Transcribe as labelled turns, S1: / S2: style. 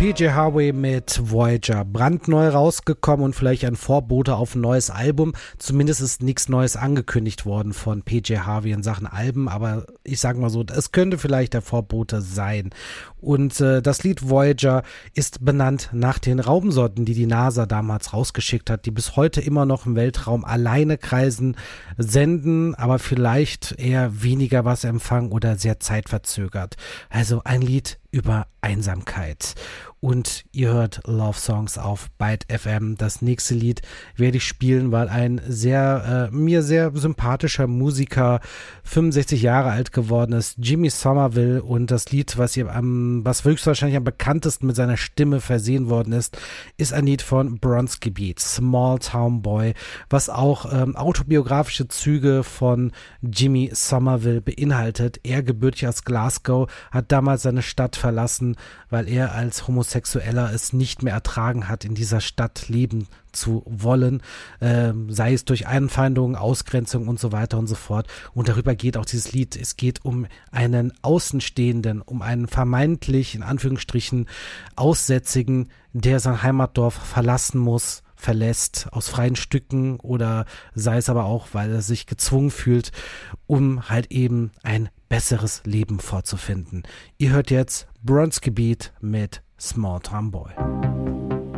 S1: PJ Harvey mit Voyager, brandneu rausgekommen und vielleicht ein Vorbote auf ein neues Album. Zumindest ist nichts Neues angekündigt worden von PJ Harvey in Sachen Alben, aber ich sage mal so, es könnte vielleicht der Vorbote sein. Und das Lied Voyager ist benannt nach den Raumsonden, die die NASA damals rausgeschickt hat, die bis heute immer noch im Weltraum alleine kreisen, senden, aber vielleicht eher weniger was empfangen oder sehr zeitverzögert. Also ein Lied über Einsamkeit. Und ihr hört Love Songs auf Byte FM. Das nächste Lied werde ich spielen, weil ein mir sehr sympathischer Musiker 65 Jahre alt geworden ist, Jimmy Somerville, und das Lied, was höchstwahrscheinlich am bekanntesten mit seiner Stimme versehen worden ist ein Lied von Bronski Beat, Small Town Boy, was auch autobiografische Züge von Jimmy Somerville beinhaltet. Er, gebürtig aus Glasgow, hat damals seine Stadt verlassen, weil er als Homosexueller es nicht mehr ertragen hat, in dieser Stadt leben zu wollen, sei es durch Anfeindungen, Ausgrenzung und so weiter und so fort. Und darüber geht auch dieses Lied. Es geht um einen Außenstehenden, um einen vermeintlich, in Anführungsstrichen, Aussätzigen, der sein Heimatdorf verlässt, aus freien Stücken, oder sei es aber auch, weil er sich gezwungen fühlt, um halt eben ein besseres Leben vorzufinden. Ihr hört jetzt Bronski Beat mit Small Town Boy.